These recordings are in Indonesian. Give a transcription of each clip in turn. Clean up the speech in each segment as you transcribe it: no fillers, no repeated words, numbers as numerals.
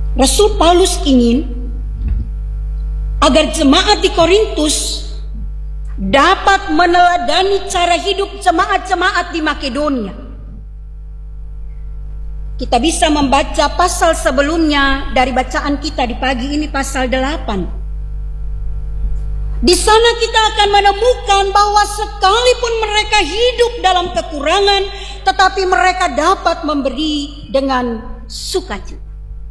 Rasul Paulus ingin agar jemaat di Korintus dapat meneladani cara hidup jemaat-jemaat di Makedonia. Kita bisa membaca pasal sebelumnya dari bacaan kita di pagi ini, pasal 8. Di sana kita akan menemukan bahwa sekalipun mereka hidup dalam kekurangan, tetapi mereka dapat memberi dengan sukacita.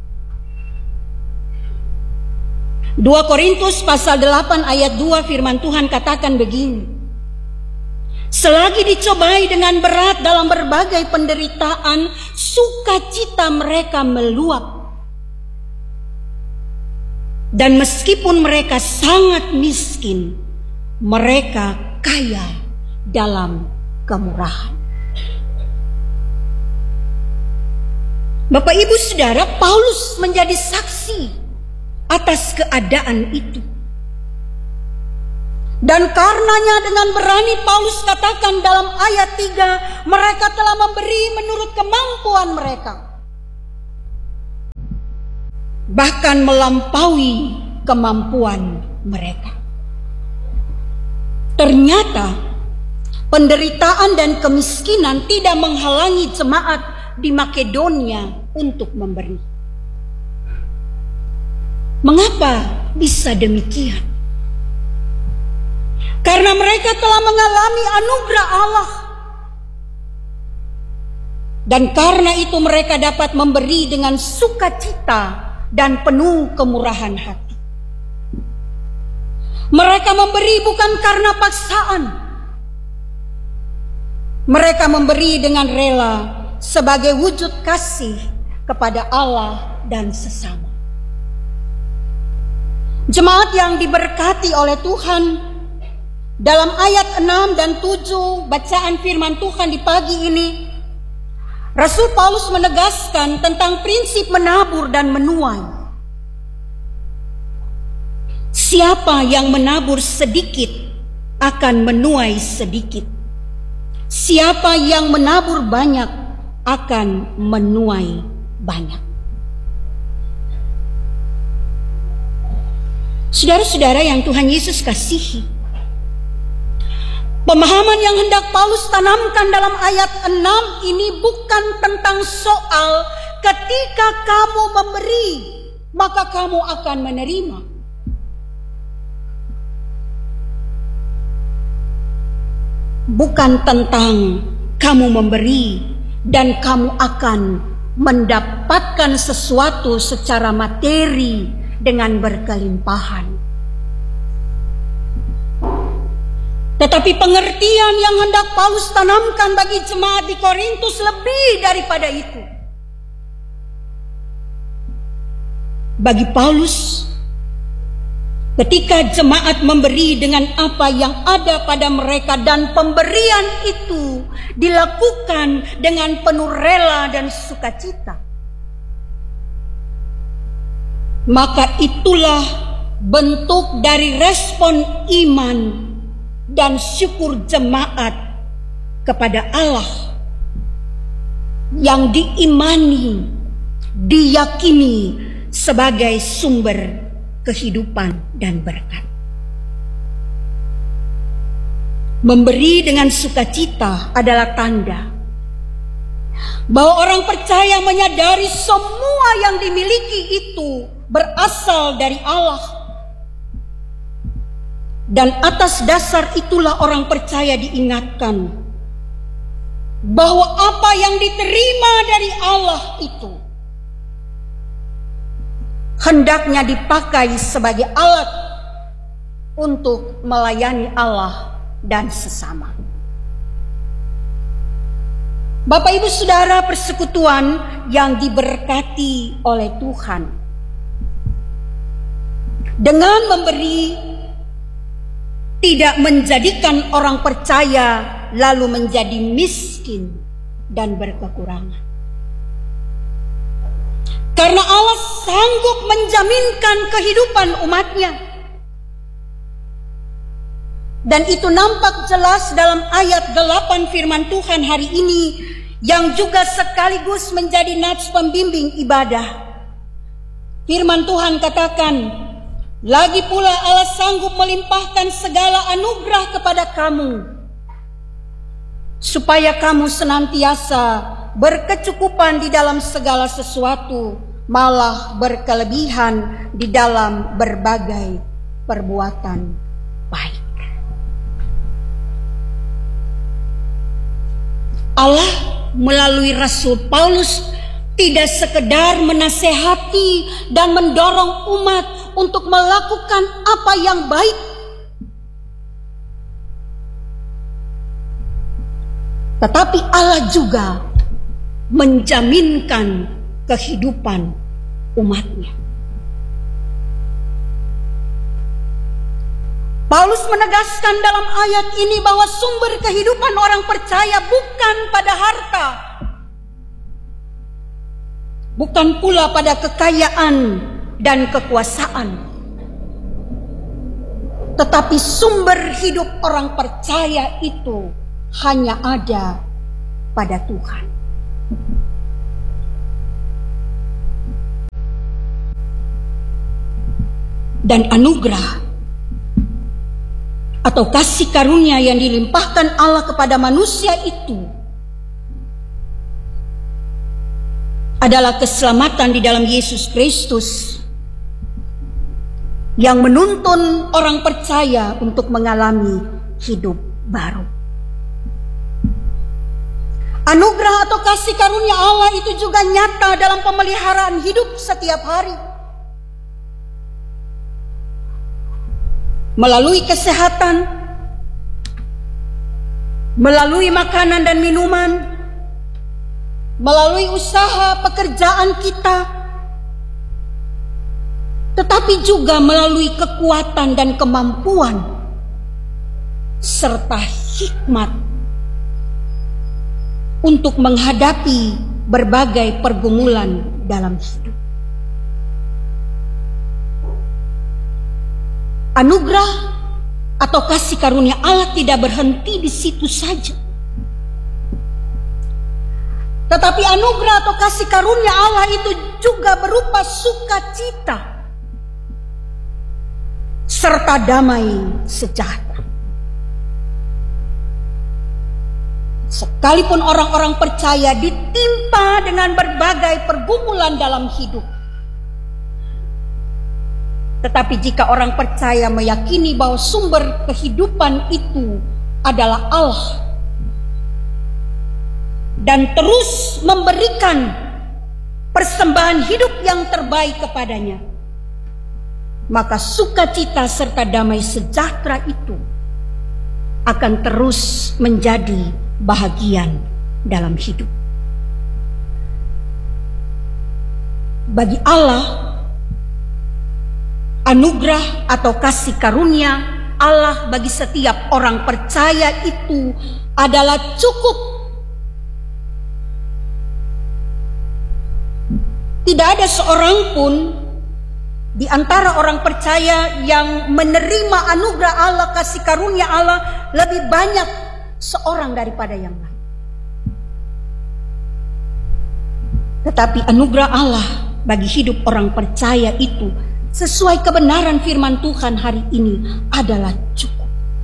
2 Korintus pasal 8 ayat 2 firman Tuhan katakan begini. Selagi dicobai dengan berat dalam berbagai penderitaan, sukacita mereka meluap. Dan meskipun mereka sangat miskin, mereka kaya dalam kemurahan. Bapak Ibu Saudara, Paulus menjadi saksi atas keadaan itu. Dan karenanya dengan berani Paulus katakan dalam ayat 3, mereka telah memberi menurut kemampuan mereka. Bahkan melampaui kemampuan mereka. Ternyata penderitaan dan kemiskinan tidak menghalangi jemaat di Makedonia untuk memberi. Mengapa bisa demikian? Karena mereka telah mengalami anugerah Allah. Dan karena itu mereka dapat memberi dengan sukacita dan penuh kemurahan hati. Mereka memberi bukan karena paksaan. Mereka memberi dengan rela sebagai wujud kasih kepada Allah dan sesama. Jemaat yang diberkati oleh Tuhan, dalam ayat 6 dan 7 bacaan firman Tuhan di pagi ini, Rasul Paulus menegaskan tentang prinsip menabur dan menuai. Siapa yang menabur sedikit akan menuai sedikit. Siapa yang menabur banyak akan menuai banyak. Saudara-saudara yang Tuhan Yesus kasihi, pemahaman yang hendak Paulus tanamkan dalam ayat 6 ini bukan tentang soal ketika kamu memberi, maka kamu akan menerima. Bukan tentang kamu memberi dan kamu akan mendapatkan sesuatu secara materi dengan berkelimpahan. Tetapi pengertian yang hendak Paulus tanamkan bagi jemaat di Korintus lebih daripada itu. Bagi Paulus, ketika jemaat memberi dengan apa yang ada pada mereka dan pemberian itu dilakukan dengan penuh rela dan sukacita, maka itulah bentuk dari respon iman dan syukur jemaat kepada Allah yang diimani, diyakini sebagai sumber kehidupan dan berkat. Memberi dengan sukacita adalah tanda bahwa orang percaya menyadari semua yang dimiliki itu berasal dari Allah. Dan atas dasar itulah orang percaya diingatkan bahwa apa yang diterima dari Allah itu hendaknya dipakai sebagai alat untuk melayani Allah dan sesama. Bapak Ibu Saudara persekutuan yang diberkati oleh Tuhan, dengan memberi tidak menjadikan orang percaya lalu menjadi miskin dan berkekurangan. Karena Allah sanggup menjaminkan kehidupan umatnya. Dan itu nampak jelas dalam ayat 8 firman Tuhan hari ini, yang juga sekaligus menjadi nats pembimbing ibadah. Firman Tuhan katakan, lagi pula Allah sanggup melimpahkan segala anugerah kepada kamu, supaya kamu senantiasa berkecukupan di dalam segala sesuatu, malah berkelebihan di dalam berbagai perbuatan baik. Allah melalui Rasul Paulus tidak sekedar menasehati dan mendorong umat untuk melakukan apa yang baik, tetapi Allah juga menjaminkan kehidupan umatnya. Paulus menegaskan dalam ayat ini bahwa sumber kehidupan orang percaya bukan pada harta, bukan pula pada kekayaan dan kekuasaan, tetapi sumber hidup orang percaya itu hanya ada pada Tuhan. Dan anugerah atau kasih karunia yang dilimpahkan Allah kepada manusia itu adalah keselamatan di dalam Yesus Kristus yang menuntun orang percaya untuk mengalami hidup baru. Anugerah atau kasih karunia Allah itu juga nyata dalam pemeliharaan hidup setiap hari. Melalui kesehatan, melalui makanan dan minuman, melalui usaha pekerjaan kita, tetapi juga melalui kekuatan dan kemampuan serta hikmat untuk menghadapi berbagai pergumulan dalam hidup. Anugerah atau kasih karunia Allah tidak berhenti di situ saja. Tetapi anugerah atau kasih karunia Allah itu juga berupa sukacita serta damai sejahtera. Sekalipun orang-orang percaya ditimpa dengan berbagai pergumulan dalam hidup, tetapi jika orang percaya meyakini bahwa sumber kehidupan itu adalah Allah dan terus memberikan persembahan hidup yang terbaik kepadanya, maka sukacita serta damai sejahtera itu akan terus menjadi bahagian dalam hidup. Bagi Allah, anugerah atau kasih karunia Allah bagi setiap orang percaya itu adalah cukup. Tidak ada seorang pun di antara orang percaya yang menerima anugerah Allah, kasih karunia Allah lebih banyak seorang daripada yang lain. Tetapi anugerah Allah bagi hidup orang percaya itu sesuai kebenaran firman Tuhan hari ini adalah cukup.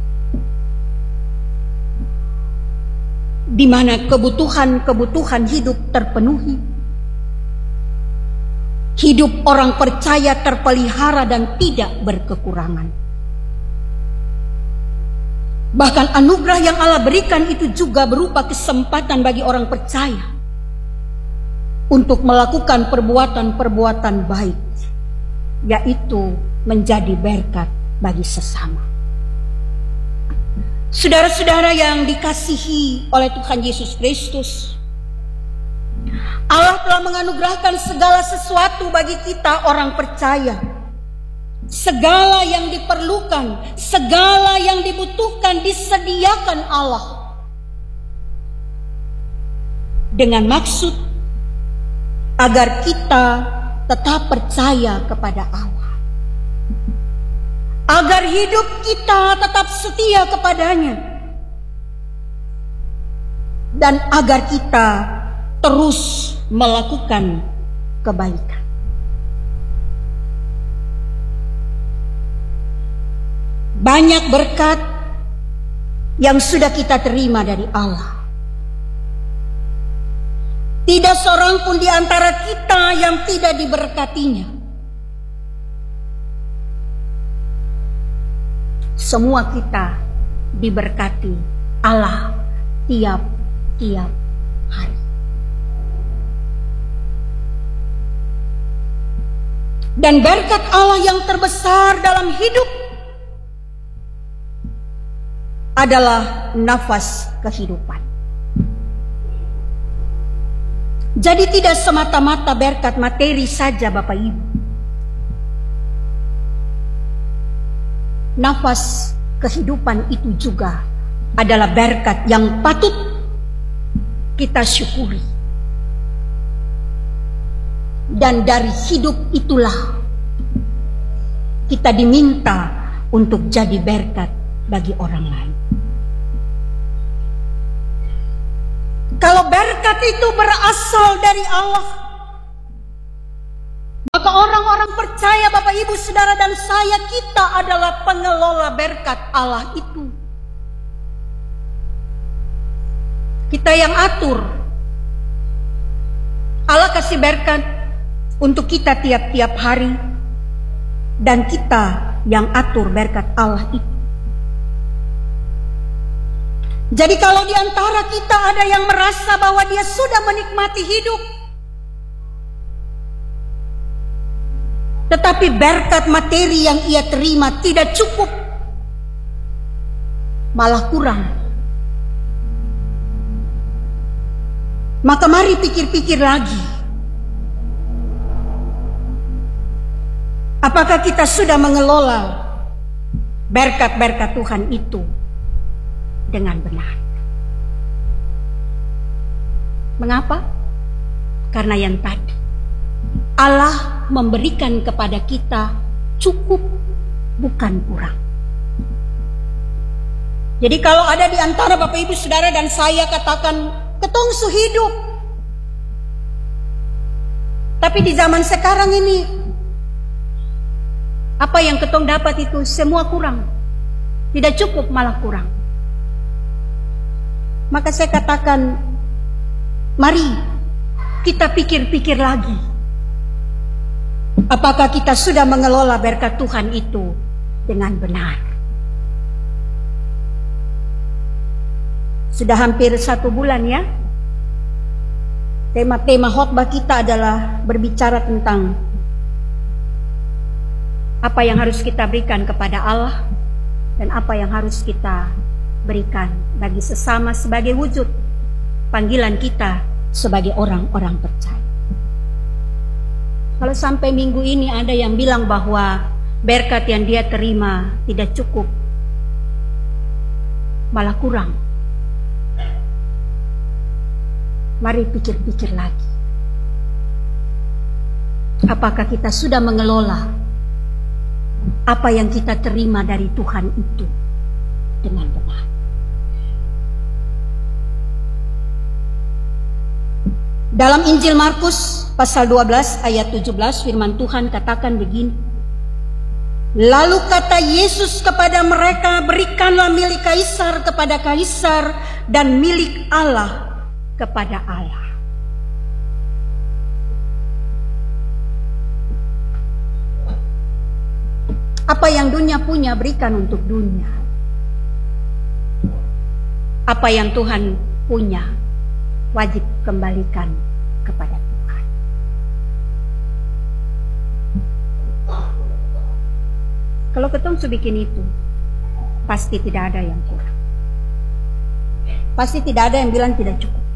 Di mana kebutuhan hidup terpenuhi, hidup orang percaya terpelihara dan tidak berkekurangan. Bahkan anugerah yang Allah berikan itu juga berupa kesempatan bagi orang percaya untuk melakukan perbuatan-perbuatan baik, yaitu menjadi berkat bagi sesama. Saudara-saudara yang dikasihi oleh Tuhan Yesus Kristus, Allah telah menganugerahkan segala sesuatu bagi kita orang percaya. Segala yang diperlukan, segala yang dibutuhkan disediakan Allah dengan maksud agar kita tetap percaya kepada Allah, agar hidup kita tetap setia kepadanya, dan agar kita terus melakukan kebaikan. banyak berkat yang sudah kita terima dari Allah. Tidak seorang pun di antara kita yang tidak diberkatinya. Semua kita diberkati Allah tiap-tiap hari. Dan berkat Allah yang terbesar dalam hidup adalah nafas kehidupan. Jadi tidak semata-mata berkat materi saja Bapak Ibu. Nafas kehidupan itu juga adalah berkat yang patut kita syukuri. Dan dari hidup itulah kita diminta untuk jadi berkat bagi orang lain. Kalau berkat itu berasal dari Allah, maka orang-orang percaya Bapak Ibu Saudara dan saya, kita adalah pengelola berkat Allah itu. Kita yang atur. Allah kasih berkat untuk kita tiap-tiap hari, dan kita yang atur berkat Allah itu. Jadi kalau di antara kita ada yang merasa bahwa dia sudah menikmati hidup, tetapi berkat materi yang ia terima tidak cukup, malah kurang, maka mari pikir-pikir lagi. Apakah kita sudah mengelola berkat-berkat Tuhan itu dengan benar? Mengapa? Karena yang tadi, Allah memberikan kepada kita cukup, bukan kurang. Jadi kalau ada di antara Bapak Ibu Saudara dan saya katakan, ketong su hidup, tapi di zaman sekarang ini apa yang ketong dapat itu semua kurang, tidak cukup, malah kurang. Maka saya katakan, mari kita pikir-pikir lagi. Apakah kita sudah mengelola berkat Tuhan itu dengan benar? Sudah hampir 1 bulan ya. Tema khotbah kita adalah berbicara tentang apa yang harus kita berikan kepada Allah dan apa yang harus kita berikan bagi sesama sebagai wujud panggilan kita sebagai orang-orang percaya. Kalau sampai minggu ini ada yang bilang bahwa berkat yang dia terima tidak cukup, malah kurang, mari pikir-pikir lagi. Apakah kita sudah mengelola apa yang kita terima dari Tuhan itu dengan benar? Dalam Injil Markus pasal 12 ayat 17 firman Tuhan katakan begini. Lalu kata Yesus kepada mereka, berikanlah milik Kaisar kepada Kaisar dan milik Allah kepada Allah. Apa yang dunia punya berikan untuk dunia. Apa yang Tuhan punya wajib kembalikan kepada Tuhan. Kalau ketong bikin itu, pasti tidak ada yang kurang. Pasti tidak ada yang bilang tidak cukup.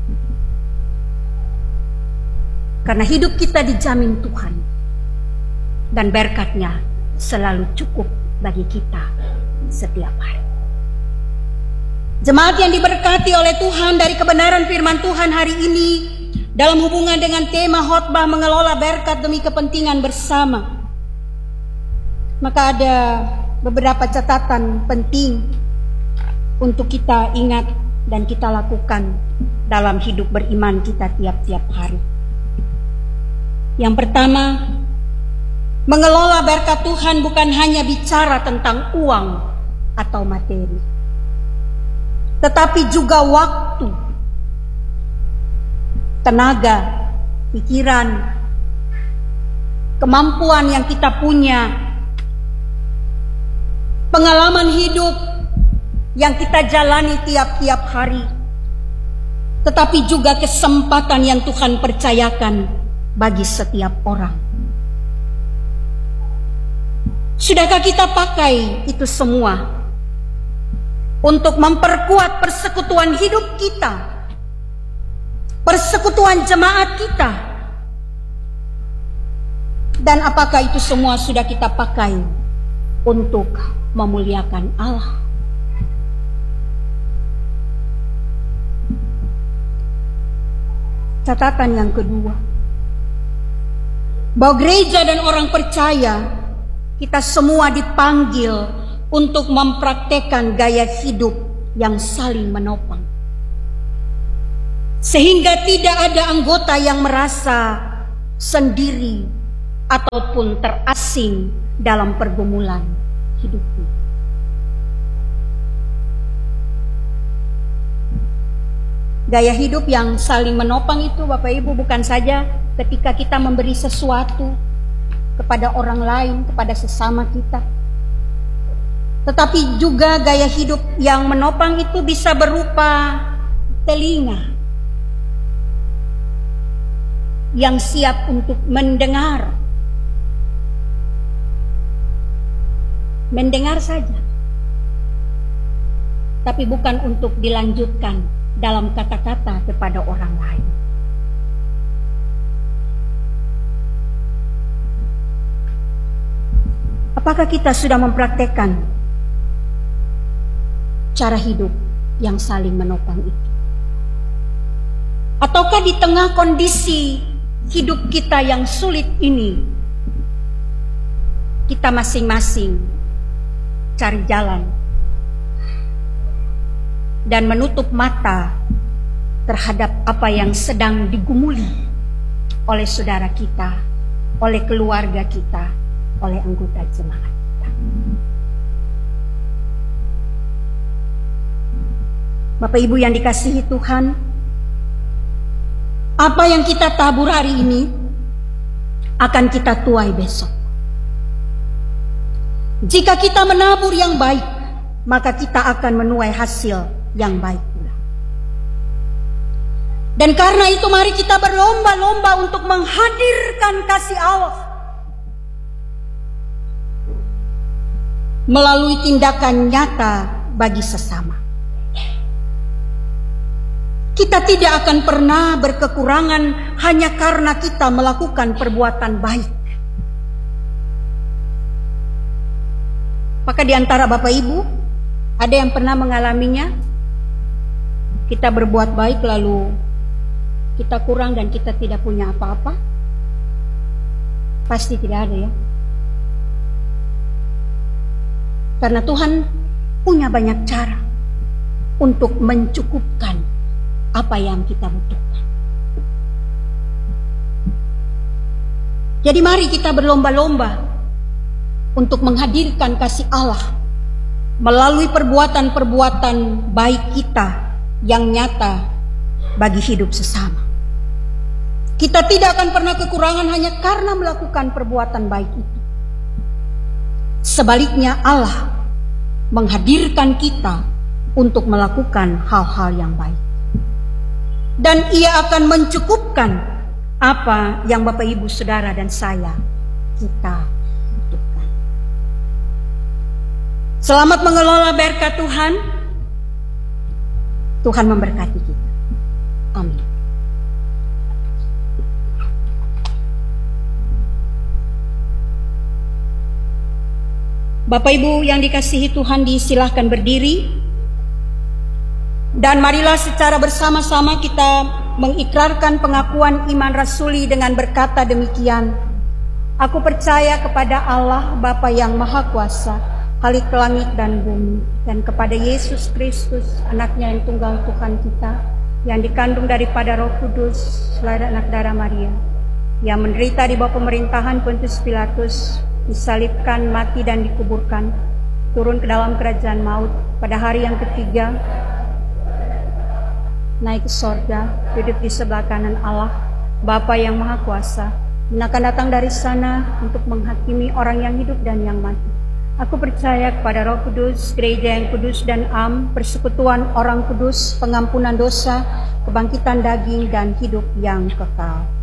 Karena hidup kita dijamin Tuhan, dan berkatnya selalu cukup bagi kita setiap hari. Jemaat yang diberkati oleh Tuhan, dari kebenaran firman Tuhan hari ini dalam hubungan dengan tema khotbah mengelola berkat demi kepentingan bersama, maka ada beberapa catatan penting untuk kita ingat dan kita lakukan dalam hidup beriman kita tiap-tiap hari. Yang pertama, mengelola berkat Tuhan bukan hanya bicara tentang uang atau materi, tetapi juga waktu, tenaga, pikiran, kemampuan yang kita punya, pengalaman hidup yang kita jalani tiap-tiap hari, tetapi juga kesempatan yang Tuhan percayakan bagi setiap orang. Sudahkah kita pakai itu semua untuk memperkuat persekutuan hidup kita, persekutuan jemaat kita? Dan apakah itu semua sudah kita pakai untuk memuliakan Allah? Catatan yang kedua, bahwa gereja dan orang percaya, kita semua dipanggil untuk mempraktekkan gaya hidup yang saling menopang. Sehingga tidak ada anggota yang merasa sendiri ataupun terasing dalam pergumulan hidupnya. Gaya hidup yang saling menopang itu, Bapak Ibu, bukan saja ketika kita memberi sesuatu kepada orang lain, kepada sesama kita, tetapi juga gaya hidup yang menopang itu bisa berupa telinga yang siap untuk mendengar saja, tapi bukan untuk dilanjutkan dalam kata-kata kepada orang lain. Apakah kita sudah mempraktekkan cara hidup yang saling menopang itu? Ataukah di tengah kondisi hidup kita yang sulit ini, kita masing-masing cari jalan dan menutup mata terhadap apa yang sedang digumuli oleh saudara kita, oleh keluarga kita, oleh anggota jemaat kita? Bapak Ibu yang dikasihi Tuhan, apa yang kita tabur hari ini akan kita tuai besok. Jika kita menabur yang baik, maka kita akan menuai hasil yang baik pula. Dan karena itu mari kita berlomba-lomba untuk menghadirkan kasih Allah melalui tindakan nyata bagi sesama. Kita tidak akan pernah berkekurangan hanya karena kita melakukan perbuatan baik. Maka di antara Bapak Ibu, ada yang pernah mengalaminya? Kita berbuat baik lalu kita kurang dan kita tidak punya apa-apa? Pasti tidak ada, ya. Karena Tuhan punya banyak cara untuk mencukupkan apa yang kita butuhkan. Jadi mari kita berlomba-lomba untuk menghadirkan kasih Allah melalui perbuatan-perbuatan baik kita yang nyata bagi hidup sesama. Kita tidak akan pernah kekurangan hanya karena melakukan perbuatan baik itu. Sebaliknya, Allah menghadirkan kita untuk melakukan hal-hal yang baik. Dan Ia akan mencukupkan apa yang Bapak Ibu Saudara dan saya kita butuhkan. Selamat mengelola berkat Tuhan. Tuhan memberkati kita. Amin. Bapak Ibu yang dikasihi Tuhan, disilahkan berdiri. Dan marilah secara bersama-sama kita mengikrarkan pengakuan iman rasuli dengan berkata demikian. Aku percaya kepada Allah Bapa yang Maha Kuasa, Khalik langit dan bumi, dan kepada Yesus Kristus, anaknya yang tunggal Tuhan kita, yang dikandung daripada Roh Kudus, lahir anak darah Maria, yang menderita di bawah pemerintahan Pontius Pilatus, disalibkan, mati dan dikuburkan, turun ke dalam kerajaan maut. Pada hari yang ketiga, naik ke sorga, duduk di sebelah kanan Allah, Bapa yang Maha Kuasa, dan akan datang dari sana untuk menghakimi orang yang hidup dan yang mati. Aku percaya kepada Roh Kudus, gereja yang kudus dan am, persekutuan orang kudus, pengampunan dosa, kebangkitan daging, dan hidup yang kekal.